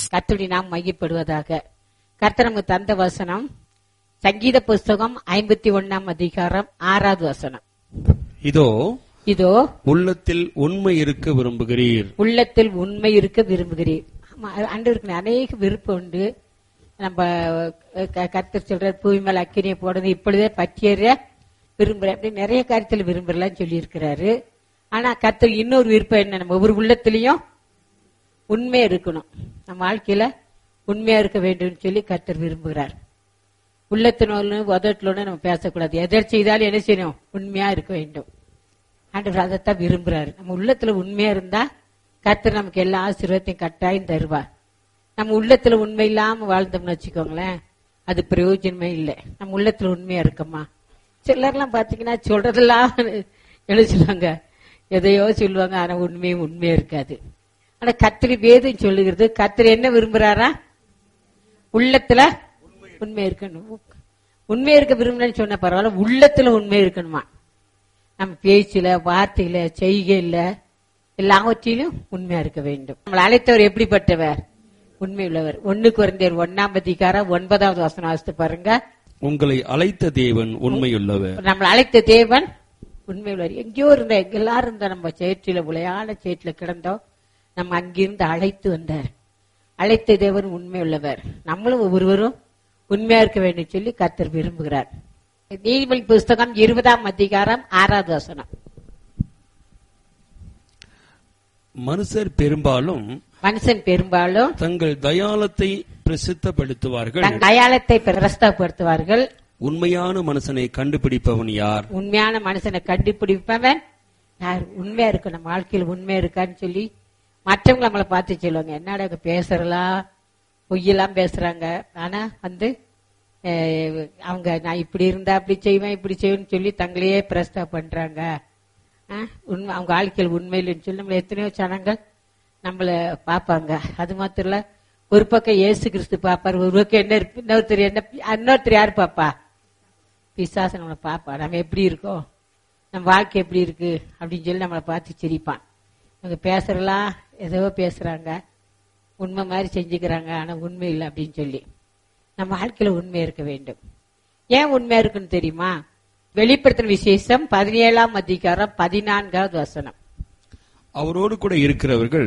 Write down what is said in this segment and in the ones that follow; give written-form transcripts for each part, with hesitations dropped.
கர்த்தருடைய நாம் மையப்படுவதாக. கர்த்தர் நமக்கு தந்த வசனம் சங்கீத புஸ்தகம் 51 அதிகாரம் 6வது வசனம். இதோ உள்ளத்தில் உண்மை இருக்க விரும்புகிறீர். உள்ளத்தில் உண்மை இருக்க விரும்புகிறீர். ஆண்டவருக்கு அநேக விருப்பம் உண்டு. நம்ம கர்த்தர் சொல்ற பூமி மேல அக்கினியை போடுறது இப்பொழுதே பற்றியற விரும்புற அப்படி நிறைய காரியத்தில் விரும்புறலாம் சொல்லி இருக்கிறாரு. ஆனா கர்த்தர் இன்னொரு விருப்பம் என்ன, நம்ம ஒவ்வொரு உள்ளத்திலையும் உண்மையா இருக்கணும். நம்ம வாழ்க்கையில உண்மையா இருக்க வேண்டும் சொல்லி கர்த்தர் விரும்புகிறார். உள்ளத்தினோடு உதட்டலோடு நம்ம பேசக்கூடாது. எதை செய்தாலும் என்ன செய்யணும், உண்மையா இருக்க வேண்டும். ஆண்டவர் அதைத்தான் விரும்புறாரு. நம்ம உள்ளத்துல உண்மையா இருந்தா கர்த்தர் நமக்கு எல்லா ஆசீர்வாதத்தையும் கட்டாயம் தருவார். நம்ம உள்ளத்துல உண்மை இல்லாம வாழ்ந்தோம்னு வச்சுக்கோங்களேன், அது பிரயோஜனமே இல்லை. நம்ம உள்ளத்துல உண்மையா இருக்கோமா? சிலர்லாம் பாத்தீங்கன்னா சொல்றதெல்லாம் எழுச்சுவாங்க, எதையோ சொல்லுவாங்க, ஆனா உண்மையா இருக்காது. ஆனா கர்த்தர் வேதம் சொல்லுகிறது, கர்த்தர் என்ன விரும்புறாரா? உள்ளத்துல உண்மை இருக்கணும். உண்மை இருக்க விரும்புறேன்னு சொன்ன பரவாயில்ல, உள்ளத்துல உண்மை இருக்கணுமா? நம்ம பேச்சுல, வார்த்தையில, செய்கையில எல்லாவற்றிலும் உண்மையா இருக்க வேண்டும். நம்மளை அழைத்தவர் எப்படிப்பட்டவர்? உண்மை உள்ளவர். 1 கொரிந்தியர் 1 அதிகாரம் 9வது வசனம் வாசித்து பாருங்க. உங்களை அழைத்த தேவன் உண்மையுள்ளவர். நம்மளை அழைத்த தேவன் உண்மை உள்ளவர். எங்கேயோ இருந்த எல்லாரும் இருந்த நம்ம சேற்றில உளையான சேற்றில கிடந்தோம், நம்ம அங்கிருந்து அழைத்து வந்தார். அழைத்த தேவன் உண்மை உள்ளவர். நம்மளும் ஒவ்வொருவரும் உண்மையா இருக்க வேண்டும் சொல்லி கர்த்தர் விரும்புகிறார். நீதிமொழி புஸ்தகம் 20 அதிகாரம் 6வது வசனம். மனுஷன் பெரும்பாலும் தங்கள் தயாளத்தை பிரசித்தப்படுத்துவார்கள். உண்மையான மனுஷனை கண்டுபிடிப்பவன் யார்? உண்மையான மனுஷனை கண்டுபிடிப்பவன் யார்? உண்மையா இருக்கு நம்ம வாழ்க்கையில் உண்மையா இருக்கான்னு சொல்லி மற்றவங்க நம்மளை பார்த்து சொல்லுவாங்க, என்னடா பேசுறலாம், பொய்யெல்லாம் பேசுறாங்க. ஆனா அவங்க நான் இப்படி இருந்தா அப்படி செய்வேன், இப்படி செய்வேன்னு சொல்லி தங்களையே பிரஸ்தா பண்றாங்க. உண்மை அவங்க வாழ்க்கையில் உண்மையில்னு சொல்லி நம்மள எத்தனையோ ஜனங்கள் நம்மள பாப்பாங்க. அது மாத்திரம் இல்ல, ஒரு பக்கம் இயேசு கிறிஸ்து பாப்பாரு, ஒரு பக்கம் இன்னொருத்தர் யாரு பாப்பா? பிசாசு நம்மளை பாப்பா. நம்ம எப்படி இருக்கோம், நம்ம வாழ்க்கை எப்படி இருக்கு அப்படின்னு சொல்லி நம்மளை பார்த்து சிரிப்பான். அவங்க பேசுறலாம், ஏதோ பேசுறாங்க, உண்மை மாதிரி செஞ்சுக்கிறாங்க, ஆனா உண்மை இல்லை அப்படின்னு சொல்லி நம்ம வாழ்க்கையில உண்மை இருக்க வேண்டும். ஏன் உண்மையா இருக்குன்னு தெரியுமா? வெளிப்படுத்தின விசேஷம் 17 அதிகாரம் 14வது வசனம். அவரோடு கூட இருக்கிறவர்கள்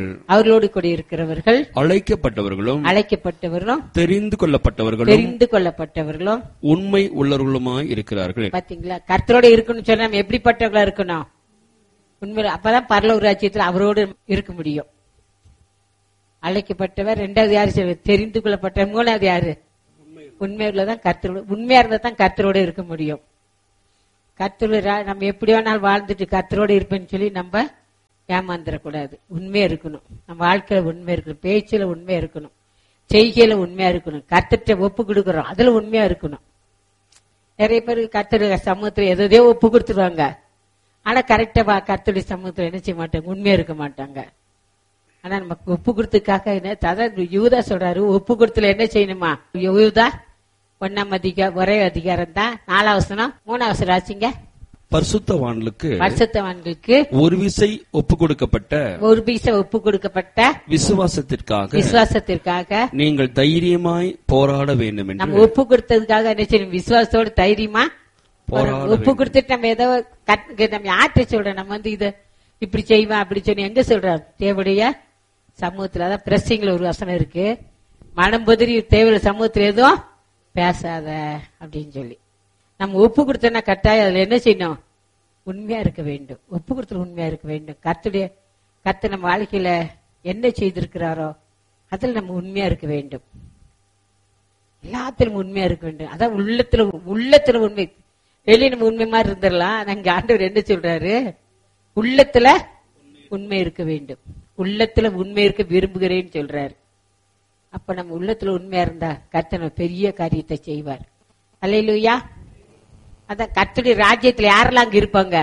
அழைக்கப்பட்டவர்களும் தெரிந்து கொள்ளப்பட்டவர்களும் உண்மை உள்ளவர்களுமாய் இருக்கிறார்கள். பாத்தீங்களா? கர்த்தரோட இருக்கணும்னு சொன்னா நம்ம எப்படிப்பட்டவர்களா இருக்கணும்? உண்மை. அப்பதான் பரலோக ராஜ்யத்தில் அவரோடு இருக்க முடியும். அழைக்கப்பட்டவர். 2வது யாரு? தெரிந்து கொள்ளப்பட்டவர். 3வது யாரு? உண்மை உள்ளதான் கர்த்தரோட. உண்மையா இருந்தா தான் கர்த்தரோட இருக்க முடியும். கர்த்தரோட நம்ம எப்படி வேணாலும் வாழ்ந்துட்டு கர்த்தரோட இருப்பேன்னு சொல்லி நம்ம ஏமாந்துடக்கூடாது. உண்மையா இருக்கணும். நம்ம வாழ்க்கையில உண்மையா இருக்கணும், பேச்சுல உண்மையா இருக்கணும், செய்கையில உண்மையா இருக்கணும், கர்த்தர்ட்ட ஒப்பு கொடுக்கறோம் அதுல உண்மையா இருக்கணும். நிறைய பேர் கர்த்தர் சமூகத்துல எதையோ ஒப்பு கொடுத்துருவாங்க, ஆனா கரெக்டா கர்த்தருடைய சமூகத்துல என்ன செய்ய மாட்டாங்க, உண்மையா இருக்க மாட்டாங்க. ஆனா நமக்கு ஒப்பு கொடுத்ததுக்காக என்ன யூதா சொல்றாரு, ஒப்பு கொடுத்துல என்ன செய்யணுமா? யூதா 1 அதிகாரம் ஒரே அதிகாரம் தான் 4வது வசனம் 3வது வசனம் ஆச்சுங்க. பரிசுத்தவான்களுக்கு ஒரு விசை ஒப்பு கொடுக்கப்பட்ட விசுவாசத்திற்காக நீங்கள் தைரியமாய் போராட வேண்டும் என்று. நம்ம ஒப்பு கொடுத்ததுக்காக என்ன செய்யணும்? விசுவாசத்தோட தைரியமா ஒப்பு கொடுத்துட்டு நம்ம ஏதோ நம்ம யார்கிட்ட சொல்றோம், நம்ம இத இப்படி செய்வோம் அப்படி சொல்லி எங்க சொல்றோம்? தேவடைய சமூகத்துல. அதான் பிரசிங்ல ஒரு வசனம் இருக்கு, மனம் பொதிரி தேவையில்ல சமூகத்துல எதுவும் பேசாத அப்படின்னு சொல்லி. நம்ம ஒப்பு கொடுத்தோம்னா கட்டாயம் அதுல என்ன செய்யணும்? உண்மையா இருக்க வேண்டும். ஒப்பு கொடுத்துல உண்மையா இருக்க வேண்டும். கர்த்தர் நம்ம வாழ்க்கையில என்ன செய்திருக்கிறாரோ அதுல நம்ம உண்மையா இருக்க வேண்டும். எல்லாத்திலும் உண்மையா இருக்க வேண்டும். அதான் உள்ளத்துல உண்மை. வெளியே நம்ம உண்மை மாதிரி இருந்துடலாம். அங்க ஆண்டவர் என்ன சொல்றாரு? உள்ளத்துல உண்மை இருக்க வேண்டும். உள்ளத்துல உண்மை இருக்க விரும்புகிறேன்னு சொல்றாரு. அப்ப நம்ம உள்ளத்துல உண்மையா இருந்தா கர்த்தர் பெரிய காரியத்தை செய்வார். அல்லேலூயா. அதான் கர்த்தருடைய ராஜ்யத்துல யாரெல்லாம் அங்க இருப்பாங்க?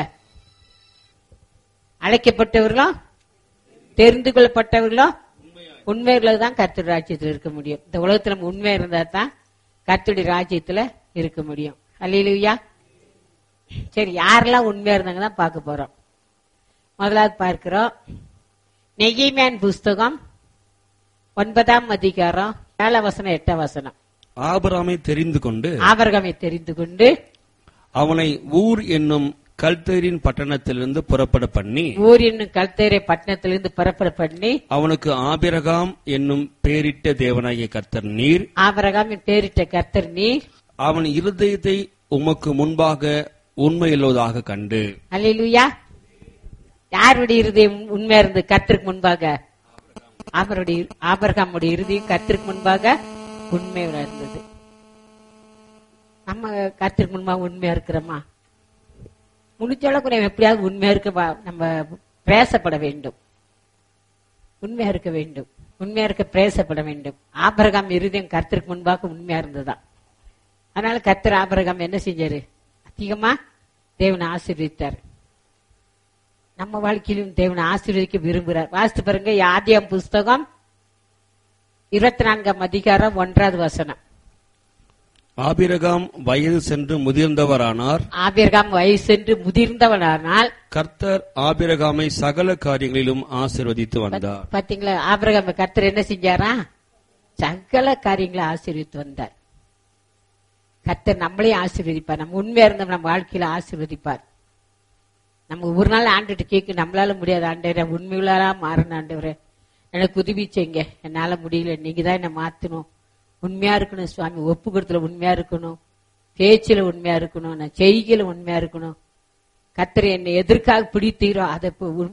அழைக்கப்பட்டவர்களும் தெரிந்து கொள்ளப்பட்டவர்களும் உண்மையுள்ளதான் தான் கர்த்தருடைய ராஜ்யத்துல இருக்க முடியும். இந்த உலகத்துல நம்ம உண்மையா இருந்தா தான் கர்த்தருடைய ராஜ்யத்துல இருக்க முடியும். அல்லேலூயா. சரி, யாரெல்லாம் உண்மையா இருந்தாங்க தான் பார்க்க போறோம். முதலாவது பார்க்கிறோம், நெகேமியாவின் புஸ்தகம் 9ஆம் அதிகாரம் 7 வசனம் 8 வசனம். ஆபிரகாமை தெரிந்து கொண்டு ஆபிரகாமை தெரிந்து கொண்டு அவனை ஊர் என்னும் கல்தேரின் பட்டணத்திலிருந்து புறப்பட பண்ணி ஊர் என்னும் கல்தேரை பட்டணத்திலிருந்து புறப்பட பண்ணி அவனுக்கு ஆபிரகாம் என்னும் பேரிட்ட தேவனாகிய கர்த்தர் நீர், ஆபிரகாமின் பேரிட்ட கர்த்தர் நீர், அவன் இருதயத்தை உமக்கு முன்பாக உண்மையுள்ளதாக கண்டு. அல்லேலூயா. யாருடைய இருதயம் உண்மையா இருந்தது கர்த்தருக்கு முன்பாக? ஆபிரகாமுடைய இருதயம் கர்த்தருக்கு முன்பாக உண்மையா இருந்தது. நம்ம கர்த்தருக்கு முன்பாக உண்மையா இருக்கிறோமா? முடிஞ்சளவுக்கு நம்ம எப்படியாவது உண்மையா இருக்க நம்ம பிரயாசப்பட வேண்டும். உண்மையா இருக்க வேண்டும். உண்மையா இருக்க பிரயாசப்பட வேண்டும். ஆபிரகாம் இருதயம் கர்த்தருக்கு முன்பாக உண்மையா இருந்ததுதான். அதனால கர்த்தர் ஆபிரகாம் என்ன செஞ்சாரு? அதிகமா தேவனை ஆசீர்வதித்தார். நம்ம வாழ்க்கையிலும் தேவனை ஆசீர்வதிக்க விரும்புகிறார். வாசித்து பாருங்க, ஆதியாகமம் புஸ்தகம் 24ஆம் அதிகாரம் 1வது வசனம். ஆபிரகாம் வயது சென்று முதிர்ந்தவரானார். ஆபிரகாம் வயது சென்று முதிர்ந்தவரானால் கர்த்தர் ஆபிரகாமை சகல காரியங்களிலும் ஆசீர்வதித்து வந்தார். பாத்தீங்களா? ஆபிரகாம் கர்த்தர் என்ன செஞ்சாரா? சகல காரியங்களை ஆசீர்வதித்து வந்தார். கர்த்தர் நம்மளையும் ஆசீர்வதிப்பார். நம்ம உண்மையா இருந்தோம் நம்ம வாழ்க்கையில ஆசீர்வதிப்பார். நம்ம ஒரு நாள் ஆண்டுட்டு கேட்க நம்மளால முடியாது. ஆண்டவரே, உண்மையுள்ளா மாறணும் ஆண்டவரே, எனக்கு உதவி செய்யுங்க, என்னால முடியல, நீங்க தான் என்ன மாத்தணும். உண்மையா இருக்கணும் சுவாமி, ஒப்பு கொடுத்துல உண்மையா இருக்கணும், பேச்சில உண்மையா இருக்கணும், நான் செய்கையில உண்மையா இருக்கணும். கர்த்தர் என்னை எதற்காக பிடித்தீரோ அதை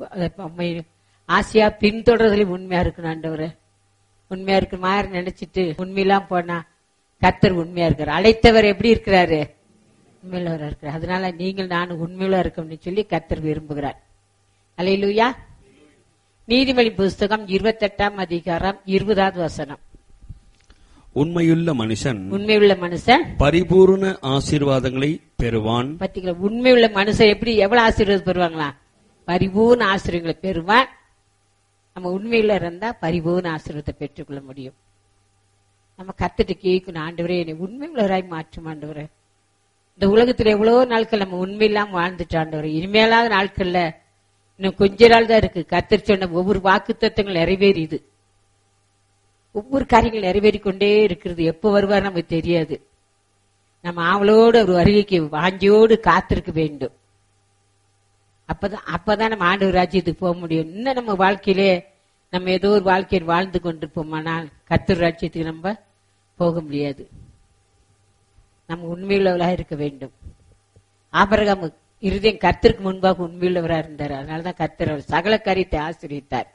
ஆசையா பின்தொடர்றதுல உண்மையா இருக்கணும் ஆண்டவரே. உண்மையா இருக்கு மாதிரி நினைச்சிட்டு உண்மையெல்லாம் போனா கர்த்தர் உண்மையா இருக்காரு. அழைத்தவர் எப்படி இருக்கிறாரு? உண்மையுள்ளவரா இருக்கிறார். அதனால நீங்கள் நானும் உண்மையுள்ள இருக்கணும்னு சொல்லி கர்த்தர் விரும்புகிறார். அல்லேலூயா. நீதிமொழி புஸ்தகம் 28ஆம் அதிகாரம் 20வது வசனம். உண்மையுள்ள மனுஷன் பரிபூர்ண ஆசீர்வாதங்களை பெறுவான். பாத்தீங்களா? உண்மையுள்ள மனுஷன் எப்படி எவ்வளவு ஆசீர்வாதம் பெறுவாங்களா? பரிபூர்ண ஆசீர்வாதங்களை பெறுவான். நம்ம உண்மையில இருந்தா பரிபூர்ண ஆசீர்வாதத்தை பெற்றுக்கொள்ள முடியும். நம்ம கத்துட்டு கேட்கணும், ஆண்டவரே என்னை உண்மையுள்ளவராய் மாற்றும் ஆண்டவரே. இந்த உலகத்துல எவ்வளவோ நாட்கள் நம்ம உண்மையில்லாம வாழ்ந்துட்டு ஆண்டவரே, இனிமேலாத நாட்கள்ல இன்னும் கொஞ்ச நாள் தான் இருக்கு. கர்த்தர் சொன்ன ஒவ்வொரு வாக்குத்தத்தங்கள் நிறைவேறியது. ஒவ்வொரு காரியங்கள் நிறைவேறிக்கொண்டே இருக்கிறது. எப்ப வருவார் நமக்கு தெரியாது. நம்ம ஆவலோடு ஒரு வருகைக்கு வாஞ்சியோடு காத்திருக்க வேண்டும். அப்பதான் நம்ம ஆண்டவர் ராஜ்யத்துக்கு போக முடியும். இன்னும் நம்ம வாழ்க்கையிலே நம்ம ஏதோ ஒரு வாழ்க்கையில் வாழ்ந்து கொண்டிருப்போமானால் கர்த்தர் ராஜ்யத்துக்கு நம்ம போக முடியாது. நம்ம உண்மையுள்ளவராக இருக்க வேண்டும். ஆபிரகாம் இருதயம் கர்த்தருக்கு முன்பாக உண்மையுள்ளவராக இருந்தார். அதனாலதான் கர்த்தர் சகல காரியத்தை ஆசீர்வதித்தார்.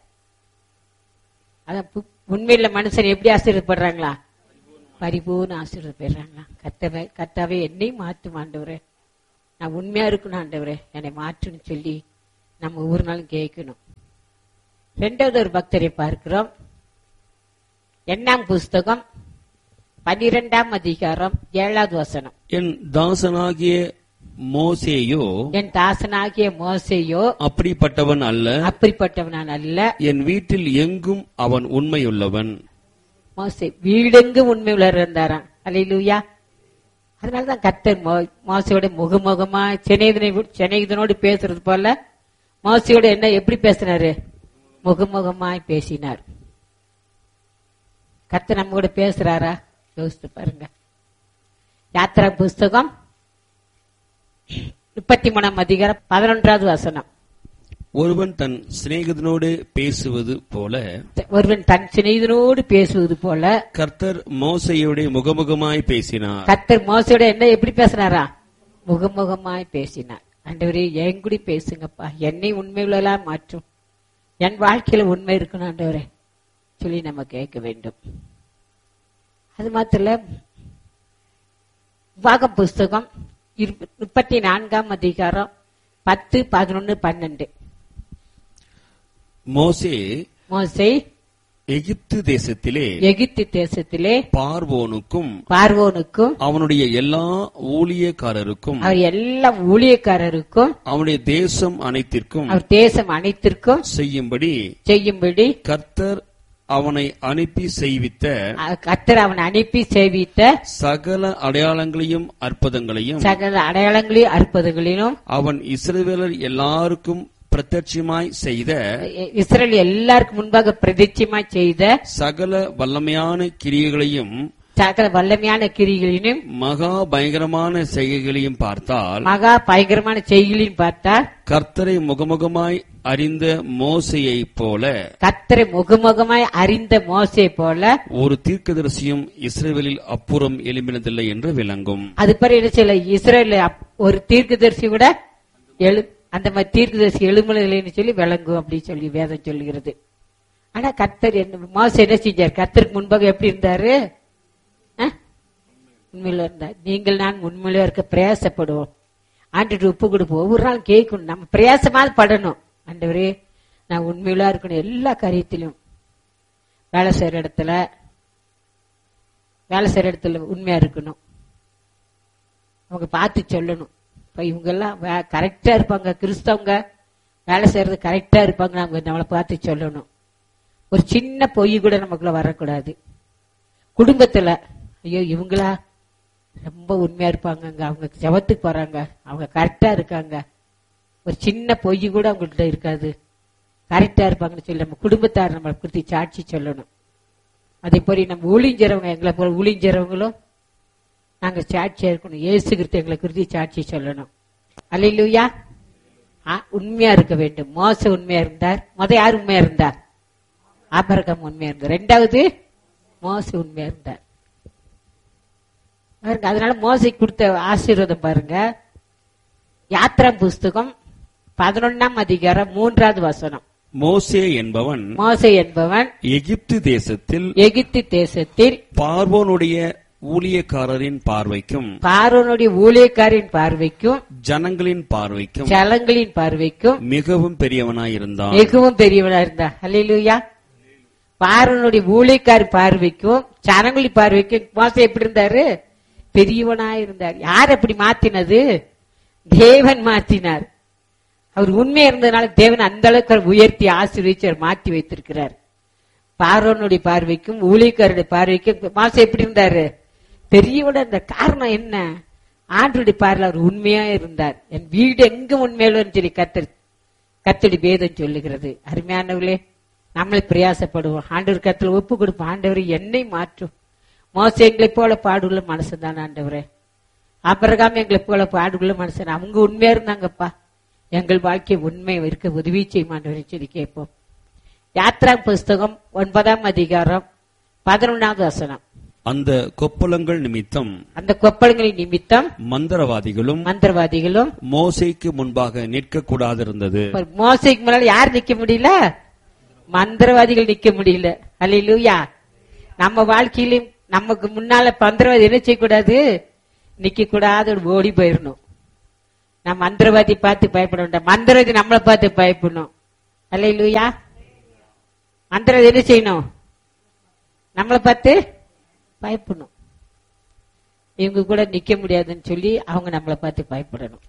அதான் உண்மையில மனுஷன் எப்படி ஆசீர்வதிப்படுறாங்களா? பரிபூர்ண ஆசீர்வதிப்படுறாங்களா? கர்த்தாவே என்னை மாற்றும் ஆண்டவரே, நான் உண்மையா இருக்கணும் ஆண்டவரே, என்னை மாற்றுன்னு சொல்லி நம்ம ஒவ்வொரு நாளும் கேட்கணும். 2வது ஒரு பக்தரை பார்க்கிறோம். 8ஆம் புஸ்தகம் 12ஆம் அதிகாரம் 7வது வசனம். என் தாசனாகிய மோசேயோ அப்படிப்பட்டவன் அல்ல, என் வீட்டில் எங்கும் அவன் உண்மையுள்ளவன். மோசே வீடெங்கும் உண்மையுள்ளவர் இருந்தாராம். அல்லேலூயா. அதனாலதான் கர்த்தர் மோசையோட முகமுகமா சிநேகிதனோடு பேசுறது போல மோசையோட என்ன எப்படி பேசினாரு? முகமுகமாய் பேசினார். கர்த்தர் நம்ம கூட பேசுறாரா? யோசித்து பாருங்க. யாத்திரா புஸ்தகம் 33ஆம் அதிகாரம் 11வது வசனம். ஒருவன் தன் சிநேகிதனோடு பேசுவது போல கர்த்தர் மோசையோட முகமுகமாய் பேசினார். கர்த்தர் மோசையோட என்ன எப்படி பேசினாரா? முகமுகமாய் பேசினார். ஆண்டவரே, என் கூட பேசுங்கப்பா, என்னை உண்மையுள்ளா மாற்றும், என் வாழ்க்கையில உண்மை இருக்கணும் ஆண்டவரே சொல்லி நம்ம கேட்க வேண்டும். அது மாத்திரம் உபாகம் புஸ்தகம் 34ஆம் அதிகாரம் 10, 11, 12. மோசே எகிப்து தேசத்திலே பார்வோனுக்கும் அவனுடைய எல்லா ஊழியக்காரருக்கும் அவனுடைய தேசம் அனைத்திற்கும் செய்யும்படி கர்த்தர் அவனை அனுப்பி செய்வித்த சகல அடையாளங்களையும் அற்புதங்களையும் அவன் இஸ்ரவேலர் எல்லாருக்கும் பிரத்யட்சமாய் செய்த இஸ்ரவேல் எல்லாருக்கும் முன்பாக பிரதிட்சமாய் செய்த சகல வல்லமையான கிரியைகளையும் சகல வல்லமையான கிரிகளையும் மகா பயங்கரமான செய்கைகளையும் பார்த்தால் மகா பயங்கரமான செய்களையும் பார்த்தால் கர்த்தரை முகமுகமாய் அறிந்த மோசேயைப் போல கர்த்தரை முகமுகமாய் அறிந்த மோசே போல ஒரு தீர்க்கதரிசியும் இஸ்ரவேலில் அப்புறம் எழும்பினதில்லை என்று விளங்கும். அது பிறகு சில இஸ்ரவேல் ஒரு தீர்க்கதரிசி விட அந்த மாதிரி தீர்க்கதரிசி எழுமலைன்னு சொல்லி விளங்கும் அப்படின்னு சொல்லி வேதம் சொல்லுகிறது. ஆனா கர்த்தர் மோசே என்ன செஞ்சார்? கர்த்தருக்கு முன்பாக எப்படி இருந்தாரு? உண்மையில இருந்தார். நீங்கள் நான் உண்மையில இருக்க பிரயாசப்படுவோம். ஆண்டு ஒப்பு கொடுப்போம். ஒவ்வொரு நாள் கேட்கணும். நம்ம பிரயாசமாவது படணும். ஆண்டவரே நான் உண்மையில இருக்கணும். எல்லா காரியத்திலும் வேலை செய்யற இடத்துல உண்மையா இருக்கணும். அவங்க பார்த்து சொல்லணும். இப்ப இவங்க எல்லாம் கரெக்டா இருப்பாங்க. கிறிஸ்தவங்க வேலை செய்யறது கரெக்டா இருப்பாங்க. அவங்க நம்மளை பார்த்து சொல்லணும். ஒரு சின்ன பொய் கூட நமக்குள்ள வரக்கூடாது. குடும்பத்துல ஐயோ இவங்களா ரொம்ப உண்மையா இருப்பாங்க, அவங்க ஜபத்துக்கு போறாங்க, அவங்க கரெக்டா இருக்காங்க, ஒரு சின்ன பொய் கூட அவங்கள்ட்ட இருக்காது, கரெக்டா இருப்பாங்கன்னு சொல்லி நம்ம குடும்பத்தார் நம்மளை குறித்து சாட்சி சொல்லணும். அதே போல நம்ம ஊழிஞ்சறவங்க, எங்களை போல ஊழிஞ்சறவங்களும் நாங்க சாட்சியா இருக்கணும். இயேசு கிறிஸ்து எங்களை குறித்து சாட்சி சொல்லணும். அல்லேலூயா. உண்மையா இருக்க வேண்டும். மோசே உண்மையா இருந்தார். யார் உண்மையா இருந்தார்? ஆபிரகாம் உண்மையா இருந்தார். ரெண்டாவது மோசே உண்மையா இருந்தார். அதனால மோசைக்கு கொடுத்த ஆசீர்வாதம் பாருங்க. யாத்ரா புஸ்தகம் 11ஆம் அதிகாரம் 3வது வசனம். மோசே என்பவன் எகிப்து தேசத்தில் பார்வோனுடைய ஊழியக்காரரின் பார்வைக்கும் ஜனங்களின் பார்வைக்கும் மிகவும் பெரியவனாயிருந்தான். அல்லேலூயா. பார்வோனுடைய ஊழியக்காரர் பார்வைக்கும் ஜனங்களின் பார்வைக்கும் மோசே எப்படி இருந்தாரு? பெரியவனாயிருந்தார். யார் அப்படி மாத்தினது? தேவன் மாத்தினார். அவர் உண்மை இருந்ததுனால தேவன் அந்த அளவுக்கு உயர்த்தி ஆசீர்வதிச்சு மாற்றி வைத்திருக்கிறார். பார்வோனுடைய பார்வைக்கும் ஊழியக்காரருடைய பார்வைக்கும் மோசே எப்படி இருந்தாரு? பெரியவனா இருந்த காரணம் என்ன? ஆண்டவருடைய பார்வையில் அவர் உண்மையா இருந்தார். என் வீடு எங்க உண்மையிலும் சொல்லி கர்த்தருடைய வேதம் சொல்லுகிறது. அருமையானவர்களே, நம்மளை பிரயாசப்படுவோம். ஆண்டவர் கர்த்தர் ஒப்பு கொடுப்போம். ஆண்டவர் என்னை மாற்றும். மோசே எங்களை போல பாடுள்ள மனுஷன் தான் ஆண்டவரே. ஆபிரகாம் எங்களை போல பாடுள்ள மனுஷன். அவங்க உண்மையா இருந்தாங்கப்பா. எங்கள் வாழ்க்கை உண்மை இருக்க உதவி செய்யும் ஆண்டவரை சொல்லி கேட்போம். யாத்ரா புஸ்தகம் 9ஆம் அதிகாரம் 11வது வசனம். அந்த கொப்பளங்கள் நிமித்தம் மந்திரவாதிகளும் மோசேக்கு முன்பாக நிற்க கூடாதிருந்தது. மோசேக்கு முன்னால யார் நிக்க முடியல? மந்திரவாதிகள் நிக்க முடியல. அல்லேலூயா. நம்ம வாழ்க்கையிலும் நமக்கு முன்னால மந்திரவாதி என்ன செய்யக்கூடாது? நிக்க கூடாது, ஓடி போயிடணும். நம்ம மந்திரவாதி பார்த்து பயப்பட வேண்டாம். மந்திரவாதி நம்மளை பார்த்து பயப்படணும். அல்லேலூயா. மந்திரவாதி என்ன செய்யணும்? நம்மளை பார்த்து பயப்படணும். இவங்க கூட நிக்க முடியாதுன்னு சொல்லி அவங்க நம்மளை பார்த்து பயப்படணும்.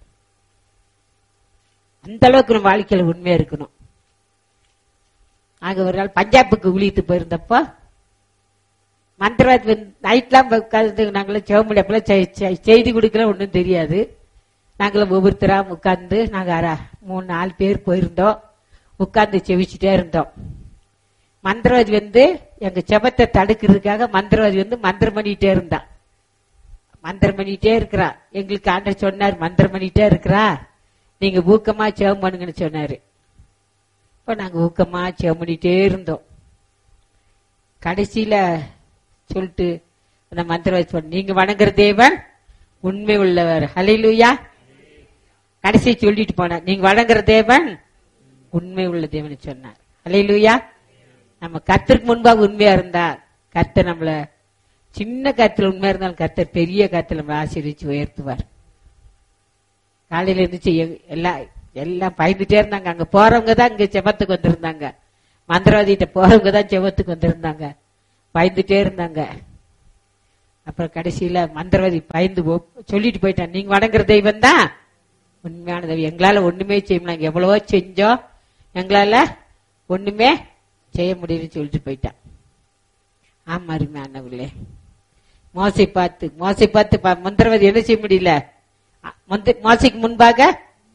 அந்த அளவுக்கு நம்ம வாழ்க்கையில உண்மையா இருக்கணும். நாங்க ஒரு நாள் பஞ்சாபுக்கு ஊழியத்து போயிருந்தப்போ மந்திரவாதி நைட்லாம் நாங்களும் செவ முடியாப்பெல்லாம் செய்தி கொடுக்கல, ஒன்றும் தெரியாது. நாங்களும் ஒவ்வொருத்தரா உட்கார்ந்து நாங்க 3-4 பேர் போயிருந்தோம். உட்கார்ந்து செவிச்சுட்டே இருந்தோம். மந்திரவாதி எங்க செபத்தை தடுக்கிறதுக்காக மந்திரவாதி மந்திரம் பண்ணிட்டே இருந்தான். மந்திரம் பண்ணிட்டே இருக்கிறா. எங்களுக்கு ஆண்டவர் சொன்னார், மந்திரம் பண்ணிட்டே இருக்கிறா, நீங்க ஊக்கமா செவம் பண்ணுங்கன்னு சொன்னாரு. இப்ப நாங்க ஊக்கமா செவம் பண்ணிட்டே இருந்தோம். கடைசியில சொல்லிட்டு அந்த மந்திரவாதி சொன்ன, நீங்க வணங்குற தேவன் உண்மை உள்ளவர். ஹல்லேலூயா. கடைசி சொல்லிட்டு போன, நீங்க வணங்குற தேவன் உண்மை உள்ள தேவன் சொன்னார். ஹல்லேலூயா. நம்ம கர்த்தருக்கு முன்பாக உண்மையா இருந்தா கர்த்தர் நம்மள சின்ன கருத்துல உண்மையா இருந்தாலும் கர்த்தர் பெரிய கருத்துல நம்ம ஆசீர்வதிச்சு உயர்த்துவார். காலையில இருந்துச்சு எல்லாம் பயந்துட்டே இருந்தாங்க. அங்க போறவங்க தான் இங்க செபத்துக்கு வந்திருந்தாங்க. மந்திரவாதிகிட்ட போறவங்க தான் செபத்துக்கு வந்திருந்தாங்க. பயந்துட்டே இருந்தாங்க. அப்புறம் கடைசியில மந்திரவாதி பயந்து சொல்லிட்டு போயிட்டான், நீங்க வணங்குற தெய்வம் தான் உண்மையான தெய்வம். எங்களால ஒண்ணுமே செய்ய முடியல, எவ்வளவோ செஞ்சோம், எங்களால ஒண்ணுமே செய்ய முடியும்னு சொல்லிட்டு போயிட்டான். ஆமா அருமையானவர்களே, மோசை பார்த்து மந்திரவாதி என்ன செய்ய முடியல, மோசைக்கு முன்பாக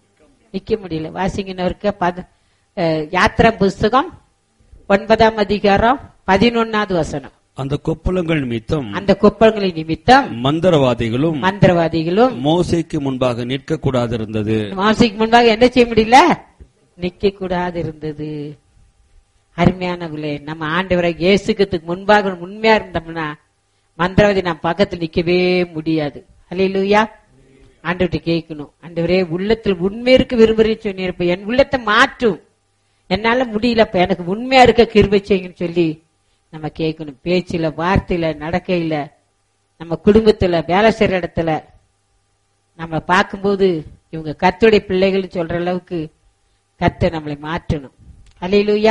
நிக்க முடியல. வாசிங்கனவருக்கு யாத்திரா புஸ்தகம் 9ஆம் அதிகாரம் 11வது வசனம். அந்த கொப்பளங்கள் நிமித்தம் மந்திரவாதிகளும் மோசேக்கு முன்பாக நிற்க கூடாது இருந்தது. மோசேக்கு முன்பாக என்ன செய்ய முடியல? நிக்க கூடாது இருந்தது. அருமையானவர்களே, நம்ம ஆண்டவரை இயேசுக்கு முன்பாக உண்மையா இருந்தோம்னா மந்திரவாதி நம்ம பக்கத்தில் நிக்கவே முடியாது. அல்லேலூயா. ஆண்டவர்கிட்ட கேட்கணும், ஆண்டவரே உள்ளத்தில் உண்மை இருக்க விரும்புறேன்னு சொன்னிருப்ப, என் உள்ளத்தை மாற்றும், என்னால முடியலப்ப, எனக்கு உண்மையா இருக்க கிருபை செய்யுங்கன்னு சொல்லி நம்ம கேட்கணும். பேச்சுல, வார்த்தையில, நடக்கையில, நம்ம குடும்பத்துல, வேலை செய்யற இடத்துல நம்ம பார்க்கும்போது இவங்க கர்த்தருடைய பிள்ளைகள் சொல்ற அளவுக்கு கர்த்தர் நம்மளை மாற்றணும். அல்லேலூயா.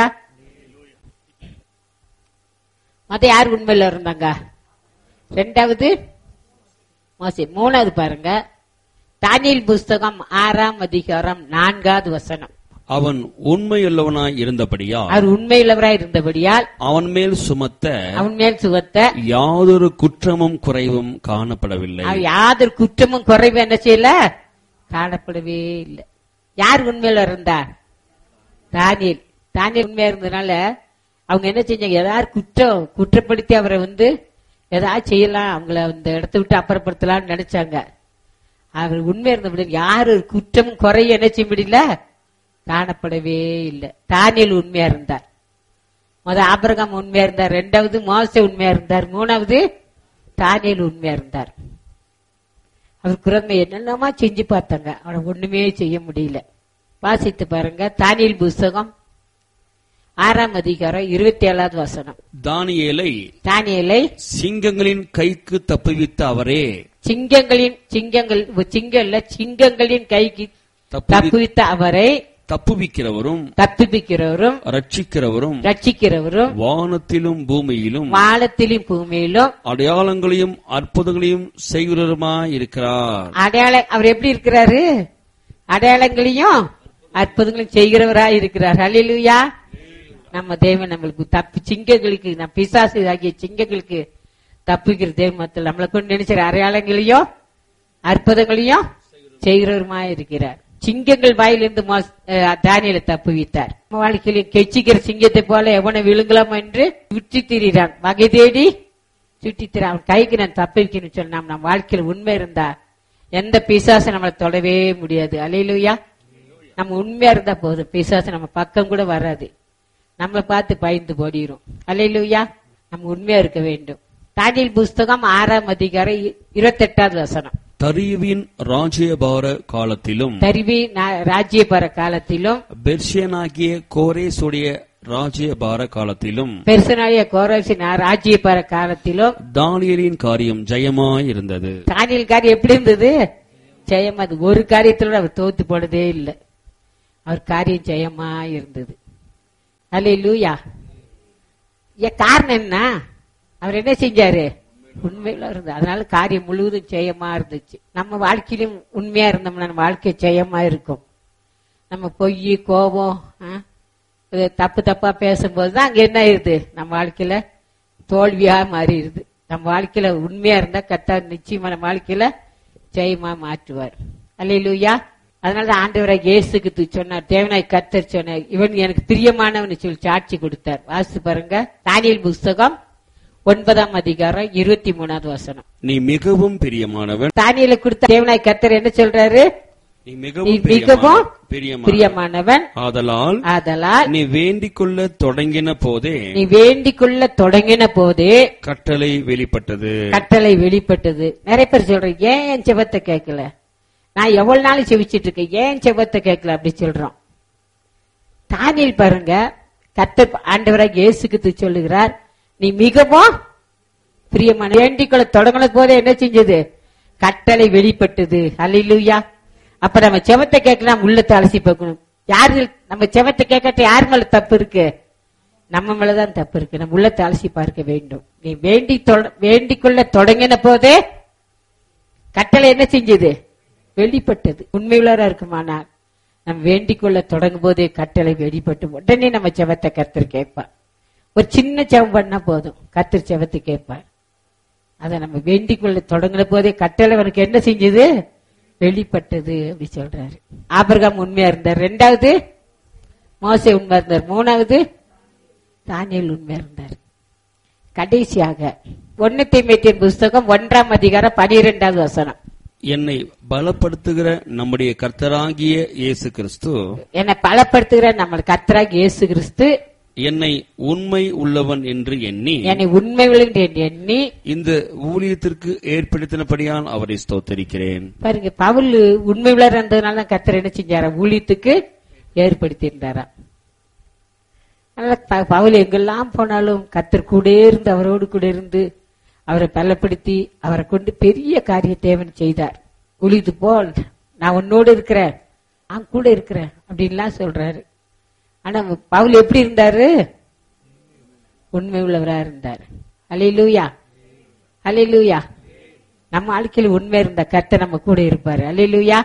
யார் உண்மையில இருந்தாங்க? 2வது மோசே. 3வது பாருங்க, தானியேல் புஸ்தகம் 6ஆம் அதிகாரம் 4வது வசனம். அவன் உண்மையுள்ளவனாய் இருந்தபடியால் அவன் மேல் சுமத்த யாதொரு குற்றமும் குறைவும் காணப்படவில்லை. யாதொரு குற்றமும் குறைவும் என்ன செய்யல? காணப்படவே இல்லை. யார் உண்மையில இருந்தார்? தானியேல். உண்மையா இருந்ததுனால அவங்க என்ன செஞ்சாங்க? ஏதாவது குற்றப்படுத்தி அவரை ஏதாவது செய்யலாம், அவங்கள அந்த இடத்த விட்டு அப்புறப்படுத்தலாம்னு நினைச்சாங்க. அவர் உண்மையா இருந்த யாரு குற்றம் குறைய என்ன செய்ய முடியல? காணப்படவே இல்லை. தானியேல் உண்மையா இருந்தார். ஆபிரகாம் உண்மையா இருந்தார். 2வது மோசே உண்மையா இருந்தார். 3வது தானியேல் உண்மையா இருந்தார். அவருக்கு உண்மை என்னென்னமா செஞ்சு பார்த்தாங்க, அவனை ஒண்ணுமே செய்ய முடியல. வாசித்து பாருங்க, தானியேல் புஸ்தகம் 6ஆம் அதிகாரம் 27வது வசனம். தானியேலை சிங்கங்களின் கைக்கு தப்புவித்த அவரே. சிங்கங்களின் கைக்கு தப்புவித்த அவரை தப்புவிக்கிறவரும் ரட்சிக்கிறவரும் வானத்திலும் பூமியிலும் அடையாளங்களையும் அற்புதங்களையும் செய்கிறவருமாய் இருக்கிறார். அவர் எப்படி இருக்கிறாரு? அடையாளங்களையும் அற்புதங்களையும் செய்கிறவராய் இருக்கிறார். அல்லேலூயா. நம்ம தேவன் நம்மளுக்கு சிங்கங்களுக்கு, நம்ம பிசாசு ஆகிய சிங்கங்களுக்கு தப்புகிற தேவன் நம்மளை கொண்டு நினைச்சிற அடையாளங்களையும் அற்புதங்களையும் செய்கிறவருமா இருக்கிறார். சிங்கங்கள் வாயிலிருந்து தானியேலை தப்புவித்தார். நம்ம வாழ்க்கையில கெச்சிக்கிற சிங்கத்தை போல எவனை விழுங்கலாம் என்று சுற்றி திரிகிறான், வகை தேடி சுற்றி திர. அவன் கைக்கு நான் தப்பிக்கணும்னு சொன்னா நம்ம வாழ்க்கையில உண்மை இருந்தா எந்த பிசாசை நம்மளை தொடவே முடியாது. அல்லேலூயா. நம்ம உண்மையா இருந்தா போதும், பிசாசு நம்ம பக்கம் கூட வராது, நம்மளை பார்த்து பயந்து போடிரும். அல்லேலூயா. நம்ம உண்மையா இருக்க வேண்டும். தானியேல் புஸ்தகம் 6ஆம் அதிகாரம் 28வது வசனம். தரிவின் ராஜ்யபார காலத்திலும் பெர்ஷியனாகிய கோரேசுடைய ராஜ்யபார காலத்திலும் தானியேலின் காரியம் ஜெயமாயிருந்தது. தானியேல் காரியம் எப்படி இருந்தது? ஜெயமா. ஒரு காரியத்தோட அவர் தோத்து போனதே இல்லை. அவர் காரியம் ஜெயமா இருந்தது. அல்லேலூயா. காரணம் என்ன? அவர் என்ன செஞ்சாரு? உண்மையில இருந்தா. அதனால காரியம் முழுவதும் ஜெயமா இருந்துச்சு. நம்ம வாழ்க்கையிலும் உண்மையா இருந்தோம்னா நம்ம வாழ்க்கை ஜெயமா இருக்கும். நம்ம பொய், கோபம், தப்பா பேசும்போதுதான் அங்க என்ன ஆயிருது? நம்ம வாழ்க்கையில தோல்வியா மாறிடுது. நம்ம வாழ்க்கையில உண்மையா இருந்தா கர்த்தர் நிச்சயமா நம்ம வாழ்க்கையில ஜெயமா மாற்றுவார். அல்லேலூயா. அதனாலதான் ஆண்டவராகிய இயேசுக்கு சொன்னார், தேவனாய் கர்த்தர் சொன்னார், இவன் எனக்கு பிரியமானவன் சொல்லி சாட்சி கொடுத்தார். வாசித்து பாருங்க, தானியேல் புஸ்தகம் 9ஆம் அதிகாரம் 23வது வசனம். நீ மிகவும் பிரியமானவன். தானியேலுக்கு கொடுத்த தேவனாய் கர்த்தர் என்ன சொல்றாரு? நீ மிகவும் பிரியமானவன். ஆதலால் நீ வேண்டிக் கொள்ள தொடங்கின போதே கட்டளை வெளிப்பட்டது. நிறைய பேர் சொல்றேன், ஏன் என் செபத்தை கேட்கல? நான் எவ்வளவு நாள் செவிச்சிட்டு இருக்கேன், ஏன் செபத்தை கேட்கல அப்படி சொல்றோம். தானியேல் பாருங்க, கர்த்தர் ஆண்டவராகிய இயேசுக்கு சொல்லுகிறார், நீ மிகவும் பிரியமான. வேண்டிக்கொள்ள தொடங்கின போதே என்ன செஞ்சது? கட்டளை வெளிப்பட்டது. அல்லேலூயா. அப்ப நம்ம செவத்தை கேட்க நம்ம உள்ளத்தை அலசி பார்க்கணும். யாரு நம்ம செவத்தை கேட்கட்ட யார் மேல தப்பு இருக்கு? நம்ம மேலதான் தப்பு இருக்கு. நம்ம உள்ளத்தை அலசி பார்க்க வேண்டும். நீ வேண்டிக்கொள்ள தொடங்கின போதே கட்டளை என்ன செஞ்சது? வெளிப்பட்டது. உண்மையுள்ளவரா இருக்குமானா நம்ம வேண்டிக்கொள்ள தொடங்கும் போதே கட்டளை வெளிப்பட்டு உடனே நம்ம செவத்தை கர்த்தர் கேட்பார். ஒரு சின்ன செவம் பண்ணா போதும், கர்த்தர் செவத்தை கேட்பார். அதை நம்ம வேண்டிக்கொள்ள தொடங்கின போதே கட்டளை அவனுக்கு என்ன செஞ்சது? வெளிப்பட்டது அப்படி சொல்றாரு. ஆபிரகாம் உண்மையா இருந்தார். ரெண்டாவது மோசே உண்மையா இருந்தார். மூணாவது தானியேல் உண்மையா இருந்தார். கடைசியாக 1 தீமோத்தேயுவின் புஸ்தகம் 1ஆம் அதிகாரம் 12வது வசனம். என்னை பலப்படுத்துகிற நம்முடைய கர்த்தராகிய இயேசு கிறிஸ்து, என்னை பலப்படுத்துகிற நம்ம கர்த்தராகிய இயேசு கிறிஸ்து என்னை உண்மை உள்ளவன் என்று எண்ணி, என்னை உண்மை உள்ளவன் என்று எண்ணி இந்த ஊழியத்திற்கு ஏற்படுத்தினபடியால் அவரை ஸ்தோத்தரிக்கிறேன். பாருங்க, பவுல் உண்மை உள்ளவர் இருந்ததுனால தான் கர்த்தர் என்ன செஞ்சாரா, ஊழியத்துக்கு ஏற்படுத்தி இருந்தாரா. அதனால பவுல் எங்கெல்லாம் போனாலும் கர்த்தர் கூட இருந்து அவரோடு கூட இருந்து அவரை பலப்படுத்தி அவரை கொண்டு பெரிய காரிய தேவன் செய்தார். ஊழியத்து போல் நான் உன்னோடு இருக்கிறேன், நான் கூட இருக்கிறேன் அப்படின்லாம் சொல்றாரு. ஆனா பவுல் எப்படி இருந்தாரு, உண்மை உள்ளவரா இருந்தார். அல்லேலூயா, அல்லேலூயா. நம்ம வாழ்க்கையில் உண்மை இருந்த கர்த்தர் நம்ம கூட இருப்பாரு. அல்லேலூயா.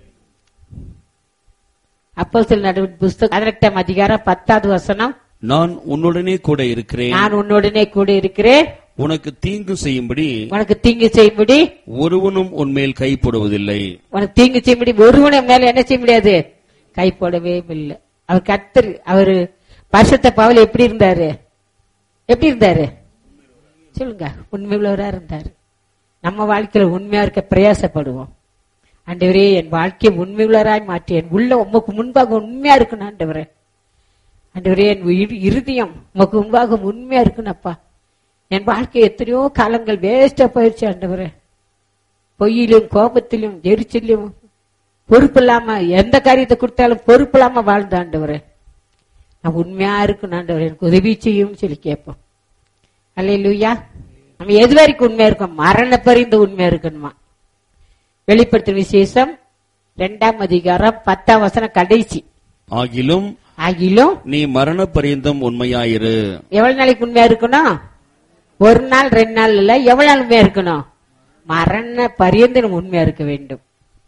அப்போஸ்தலர் நடவடிக்கைகளின் புஸ்தகம் 18ஆம் அதிகாரம் 10வது வசனம். நான் உன்னுடனே கூட இருக்கிறேன், நான் உன்னுடனே கூட இருக்கிறேன், உனக்கு தீங்கு செய்யும்படி உனக்கு தீங்கு செய்யும்படி ஒருவனும் உன்மேல் கை போடுவதில்லை. உனக்கு தீங்கு செய்யும்படி ஒருவனை மேல என்ன செய்ய முடியாது, கை போடவே இல்லை. அவர் கர்த்தர், அவரு பரிசுத்த பவுல் எப்படி இருந்தாரு, எப்படி இருந்தாரு சொல்லுங்க, உண்மை உள்ளவரா இருந்தாரு. நம்ம வாழ்க்கையில உண்மையா இருக்க பிரயாசப்படுவோம். ஆண்டவரே, என் வாழ்க்கையை உண்மை உள்ளவராய் மாற்றி என் உள்ள உமக்கு முன்பாக உண்மையா இருக்கணும் ஆண்டவரே. ஆண்டவரே, என் இருதயம் உமக்கு முன்பாக உண்மையா இருக்கணும்ப்பா. என் வாழ்க்கை எத்தனையோ காலங்கள் வேஸ்டா போயிடுச்சு ஆண்டவரே. பொய்யிலும் கோபத்திலும் எரிச்சலும் பொறுப்பு இல்லாம எந்த காரியத்தை கொடுத்தாலும் பொறுப்பு இல்லாம வாழ்ந்த ஆண்டவரே, நான் உண்மையா இருக்கணும் ஆண்டவரே, எனக்கு உதவி செய்யும் சொல்லி கேட்போம். அல்லேலூயா. நம்ம எது வரைக்கும் உண்மையா இருக்கோம், மரண பரிந்து உண்மையா இருக்கணுமா. வெளிப்படுத்தும் விசேஷம் 2ஆம் அதிகாரம் 10ஆம் வசனம் கடைசி. ஆகிலும் நீ மரண பரியந்தம் உண்மையாயிரு. எவ்வளவு நாளைக்கு உண்மையா இருக்கணும், ஒரு நாள் 2 நாள் இல்ல, எவ்வளவு நாள் உண்மையா இருக்கணும், மரண பரியந்தம் உண்மையா இருக்க வேண்டும்.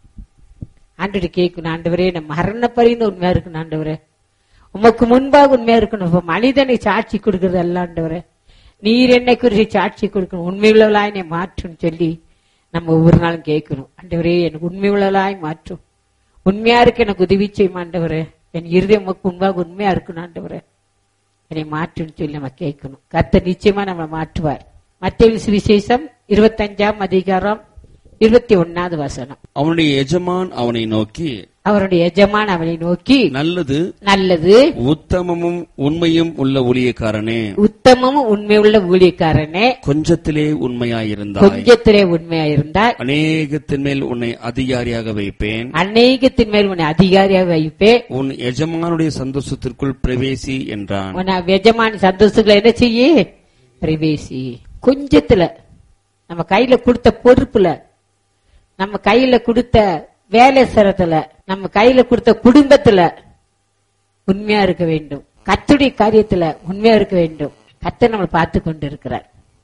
ஆண்டவரே கேட்கணும், ஆண்டவரே நான் மரண பரியந்த உண்மையா இருக்கணும் ஆண்டவரே, உமக்கு முன்பாக உண்மையா இருக்கணும். இப்ப மனிதனை சாட்சி கொடுக்கறது அல்ல ஆண்டவரே, நீர் என்னை குறித்து சாட்சி கொடுக்கணும், உண்மை உள்ளவளாய் என்னை மாற்றும் சொல்லி நம்ம ஒவ்வொரு நாளும் கேட்கணும். ஆண்டவரே, எனக்கு உண்மை உள்ளவளாய் மாற்றும், உண்மையா இருக்க எனக்கு உதவி செய்யும் ஆண்டவரே, என் இருதயம் உமக்கு முன்பாக உண்மையா இருக்கணும் ஆண்டவரே, என்னை மாற்றுன்னு சொல்லி நம்ம கேட்கணும். கர்த்தர் நிச்சயமா நம்மளை மாற்றுவார். மத்தேயு சுவிசேஷம் 25ஆம் அதிகாரம் 21வது வசனம். அவனுடைய எஜமான் அவனை நோக்கி, அவருடைய எஜமான் அவனை நோக்கி, நல்லது நல்லது உத்தமமும் உண்மையும் உள்ள ஊழியக்காரனே, உத்தமமும் உண்மையுள்ள ஊழியக்காரனே, கொஞ்சத்திலே உண்மையாயிருந்தாய், கொஞ்சத்திலே உண்மையாயிருந்தாய், அநேகத்தின் மேல் உன்னை அதிகாரியாக வைப்பேன், அநேகத்தின் மேல் உன்னை அதிகாரியாக வைப்பேன், உன் எஜமானுடைய சந்தோஷத்திற்குள் பிரவேசி என்றான். உன் எஜமான சந்தோஷங்களை என்ன செய்ய, பிரவேசி. கொஞ்சத்துல, நம்ம கையில கொடுத்த பொறுப்புல, நம்ம கையில கொடுத்த வேலை செய்றதுல, நம்ம கையில கொடுத்த குடும்பத்துல உண்மையா இருக்க வேண்டும். கர்த்தருடைய காரியத்துல உண்மையா இருக்க வேண்டும். கர்த்தர் நம்ம பார்த்து கொண்டு இருக்கிறார்.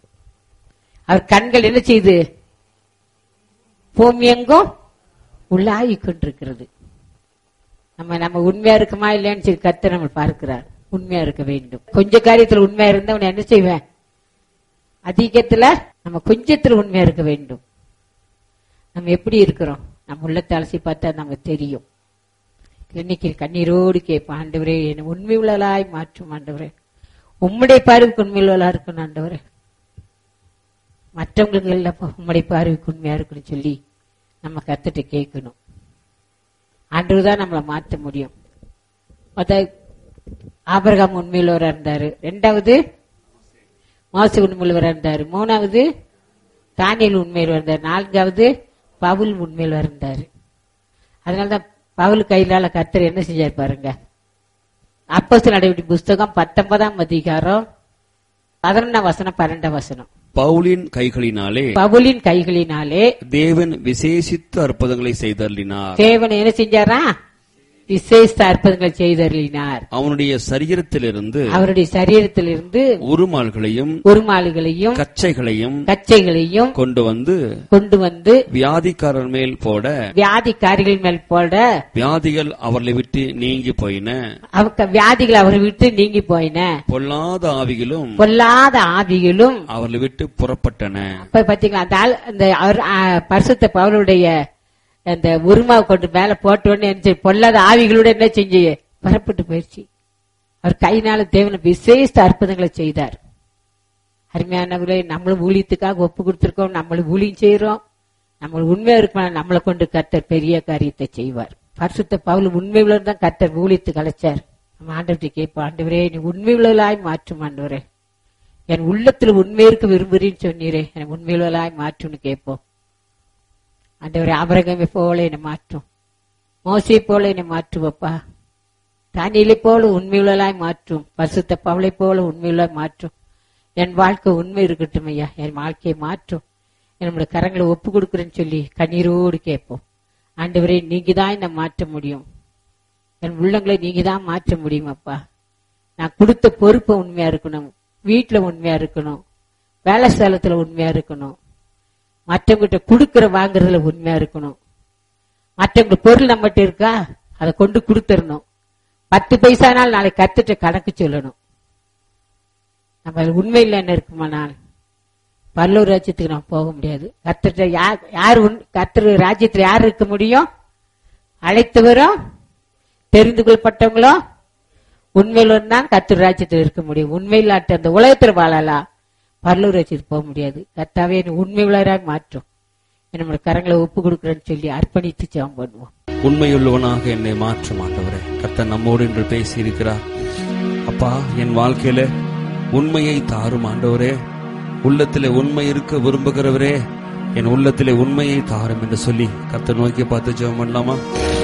அவர் கண்கள் என்ன செய்து பூமி எங்கும் உள்ளாகி கொண்டிருக்கிறது. நம்ம உண்மையா இருக்குமா இல்லையான்னு சொல்லி கர்த்தர் நம்ம பார்க்கிறார். உண்மையா இருக்க வேண்டும். கொஞ்ச காரியத்துல உண்மையா இருந்தா உன்னை என்ன செய்வேன், அதிகத்துல நம்ம கொஞ்சத்துல உண்மையா இருக்க வேண்டும். நம்ம எப்படி இருக்கிறோம், நம்ம உள்ளத்தை அலசி பார்த்தா நமக்கு தெரியும். இன்னைக்கு கண்ணீரோடு கேட்போம், ஆண்டவரே என்னை உண்மை உள்ளலாய் மாற்றும் ஆண்டவரே, உம்முடைய பார்வைக்கு உண்மை உள்ளலா இருக்கணும் ஆண்டவரே, மற்றவங்களுக்கு உம்முடைய பார்வைக்கு உண்மையா இருக்குன்னு சொல்லி நம்ம கர்த்தர்ட்ட கேட்கணும். ஆண்டவர் தான் நம்மளை மாற்ற முடியும். ஆபிரகாம் உண்மையுள்ளவரா இருந்தாரு, 2வது மோசே உண்மையுள்ளவரா இருந்தாரு, 3வது தானியேல் உண்மையுள்ளவரா இருந்தாரு, 4வது பவுல் உண்மையில் இருந்தாரு. அதனாலதான் பவுல் கையிலால கர்த்தர் என்ன செஞ்சாரு பாருங்க. அப்போஸ்தலர் நடவடிக்கைகளின் புஸ்தகம் 19ஆம் அதிகாரம் 11ஆம் வசனம் 12ஆம் வசனம். பவுலின் கைகளினாலே தேவன் விசேஷித்த அற்புதங்களை செய்தருளினார். தேவன் என்ன செஞ்சாரா, விசேஷ அற்புதங்களை செய்தருளினார். அவருடைய சரீரத்திலிருந்து உருமால்களையும் கச்சைகளையும் கொண்டு வந்து வியாதிக்காரர்கள் மேல் போட வியாதிகள் அவர்களை விட்டு நீங்கி போயின. வியாதிகள் அவரை விட்டு நீங்கி போயின. பொல்லாத ஆவிகளும் அவர்களை விட்டு புறப்பட்டன. பாத்தீங்களா, அந்த பரிசுத்த பவுலுடைய அந்த உருமாவை கொண்டு மேல போட்ட உடனே என்ன பொல்லாத ஆவிகளோட என்ன செஞ்சு புறப்பட்டு போயிடுச்சு. அவர் கையினால தேவனை விசேஷ அற்புதங்களை செய்தார். அருமையானவர்களே, நம்மளும் ஊழியத்துக்காக ஒப்பு கொடுத்திருக்கோம், நம்மளும் ஊழியம் செய்யறோம். நம்ம உண்மையா இருக்கணும், நம்மளை கொண்டு கர்த்தர் பெரிய காரியத்தை செய்வார். பரிசுத்த பவுல் உண்மை உள்ளதான் கர்த்தர் ஊழியத்துக்கு அழைச்சார். நம்ம ஆண்டவர்கிட்ட கேட்போம், ஆண்டவரே நீ உண்மை உள்ளவளாய் மாற்றும் ஆண்டவரே, என் உள்ளத்துல உண்மை இருக்க விரும்புறேன்னு சொன்னீரே, எனக்கு உண்மை உள்ளவளாய் மாற்றும்னு கேட்போம். ஆண்டவரே, ஆபிரகாமை போல என்னை மாற்றும், மோசே போல என்னை மாற்றுவப்பா, தானியேலை போல உண்மை உள்ளவளாய் மாற்றும், பரிசுத்த பவுலை போல உண்மை உள்ளவளாய் மாற்றும். என் வாழ்க்கை உண்மை இருக்கட்டும் ஐயா, என் வாழ்க்கையை மாற்றும், என்னோட கரங்களை ஒப்பு கொடுக்குறேன்னு சொல்லி கண்ணீரோடு கேட்போம். ஆண்டவரே, நீங்க தான் என்ன மாற்ற முடியும், என் உள்ளங்களை நீங்க தான் மாற்ற முடியும் அப்பா. நான் கொடுத்த பொறுப்பை உண்மையா இருக்கணும், வீட்டுல உண்மையா இருக்கணும், வேலை ஸ்தலத்துல உண்மையா இருக்கணும், மற்றவங்கிட்ட கொடுக்கற வாங்குறதுல உண்மையா இருக்கணும். மற்றவங்க பொருள் நம்மகிட்ட இருக்கா அதை கொண்டு கொடுத்துடணும். 10 பைசானால் நாளைக்கு கத்துட்ட கணக்கு சொல்லணும். நம்ம உண்மையில் என்ன இருக்குமானால் பரலோக ராஜ்யத்துக்கு நம்ம போக முடியாது. கர்த்தர் யார் கர்த்தர் ராஜ்யத்துல யார் இருக்க முடியும்? அழைத்தவரும் தெரிந்து கொள்ளப்பட்டவங்களும் உண்மையிலும் தான் கர்த்தர் ராஜ்யத்தில் இருக்க முடியும். உண்மையில்லாட்ட அந்த உலகத்துல வாழலாம், பரலோக ராஜ்யத்துக்கு போக முடியாது. கர்த்தாவே உண்மை உள்ளவராக மாற்றும், நம்மளோட கரங்களை ஒப்பு கொடுக்குறேன்னு சொல்லி அர்ப்பணித்து ஜெபம் பண்ணுவோம். உண்மையுள்ளவனாக என்னை மாற்றும் ஆண்டவரே. கர்த்தர் நம்மோடு என்று பேசி இருக்கிறார். அப்பா, என் வாழ்க்கையில உண்மையை தாரும் ஆண்டவரே. உள்ளத்திலே உண்மை இருக்க விரும்புகிறவரே, என் உள்ளத்திலே உண்மையை தாரும் என்று சொல்லி கர்த்தர் நோக்கி பார்த்து ஜெபம் பண்ணலாமா?